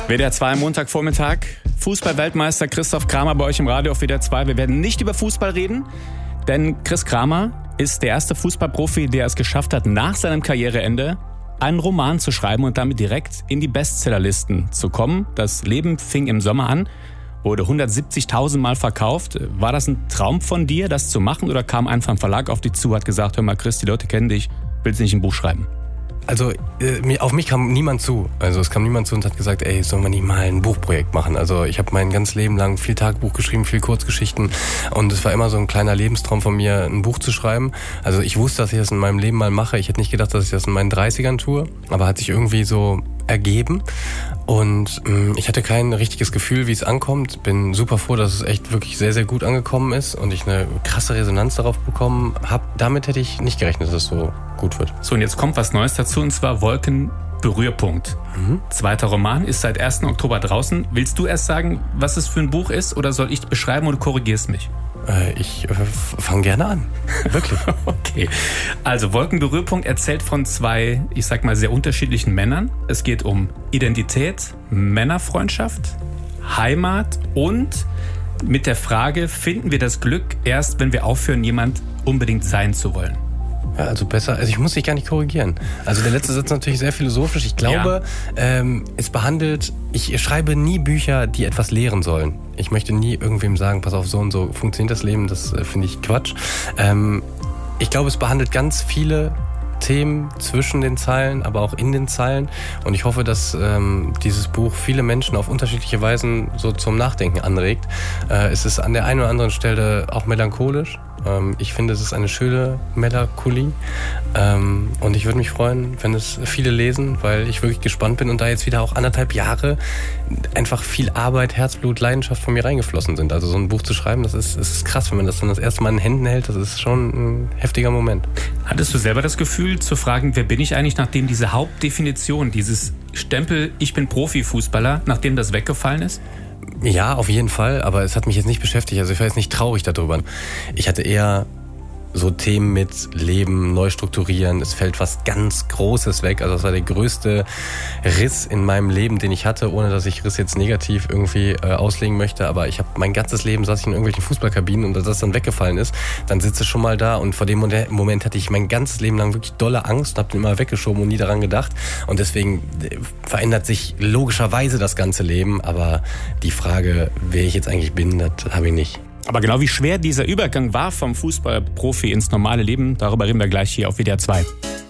WDR 2 Montagvormittag. Fußball-Weltmeister Christoph Kramer bei euch im Radio auf WDR 2. Wir werden nicht über Fußball reden, denn Chris Kramer ist der erste Fußballprofi, der es geschafft hat, nach seinem Karriereende einen Roman zu schreiben und damit direkt in die Bestsellerlisten zu kommen. Das Leben fing im Sommer an, wurde 170.000 Mal verkauft. War das ein Traum von dir, das zu machen, oder kam einfach ein Verlag auf dich zu, hat gesagt, hör mal Chris, die Leute kennen dich, willst du nicht ein Buch schreiben? Also auf mich kam niemand zu. Also es kam niemand zu und hat gesagt, ey, sollen wir nicht mal ein Buchprojekt machen? Also ich habe mein ganzes Leben lang viel Tagebuch geschrieben, viel Kurzgeschichten, und es war immer so ein kleiner Lebenstraum von mir, ein Buch zu schreiben. Also ich wusste, dass ich das in meinem Leben mal mache. Ich hätte nicht gedacht, dass ich das in meinen 30ern tue, aber hat sich irgendwie so ergeben. Und ich hatte kein richtiges Gefühl, wie es ankommt. Bin super froh, dass es echt wirklich sehr, sehr gut angekommen ist und ich eine krasse Resonanz darauf bekommen habe. Damit hätte ich nicht gerechnet, dass es so gut wird. So, und jetzt kommt was Neues dazu, und zwar Wolkenberührpunkt. Zweiter Roman, ist seit 1. Oktober draußen. Willst du erst sagen, was es für ein Buch ist, oder soll ich beschreiben und du korrigierst mich? Ich fange gerne an. Wirklich. Okay. Also Wolkenberührpunkt erzählt von zwei, ich sag mal, sehr unterschiedlichen Männern. Es geht um Identität, Männerfreundschaft, Heimat und mit der Frage, finden wir das Glück erst, wenn wir aufhören, jemand unbedingt sein zu wollen? Ja, also besser, also ich muss dich gar nicht korrigieren. Also der letzte Satz ist natürlich sehr philosophisch. Ich glaube, es behandelt, ich schreibe nie Bücher, die etwas lehren sollen. Ich möchte nie irgendwem sagen, pass auf, so und so funktioniert das Leben, das finde ich Quatsch. Ich glaube, es behandelt ganz viele Themen zwischen den Zeilen, aber auch in den Zeilen. Und ich hoffe, dass dieses Buch viele Menschen auf unterschiedliche Weisen so zum Nachdenken anregt. Es ist an der einen oder anderen Stelle auch melancholisch. Ich finde, es ist eine schöne Melancholie. Und ich würde mich freuen, wenn es viele lesen, weil ich wirklich gespannt bin und da jetzt wieder auch 1,5 Jahre einfach viel Arbeit, Herzblut, Leidenschaft von mir reingeflossen sind. Also so ein Buch zu schreiben, das ist krass, wenn man das dann das erste Mal in den Händen hält. Das ist schon ein heftiger Moment. Hattest du selber das Gefühl zu fragen, wer bin ich eigentlich, nachdem diese Hauptdefinition, dieses Stempel, ich bin Profifußballer, nachdem das weggefallen ist? Ja, auf jeden Fall, aber es hat mich jetzt nicht beschäftigt, also ich war jetzt nicht traurig darüber. Ich hatte eher so Themen mit Leben, neu strukturieren, es fällt was ganz Großes weg. Also das war der größte Riss in meinem Leben, den ich hatte, ohne dass ich Riss jetzt negativ irgendwie auslegen möchte. Aber ich habe mein ganzes Leben saß ich in irgendwelchen Fußballkabinen, und als das dann weggefallen ist, dann sitze ich schon mal da, und vor dem Moment hatte ich mein ganzes Leben lang wirklich dolle Angst und habe den immer weggeschoben und nie daran gedacht. Und deswegen verändert sich logischerweise das ganze Leben, aber die Frage, wer ich jetzt eigentlich bin, das habe ich nicht. Aber genau wie schwer dieser Übergang war vom Fußballprofi ins normale Leben, darüber reden wir gleich hier auf WDR 2.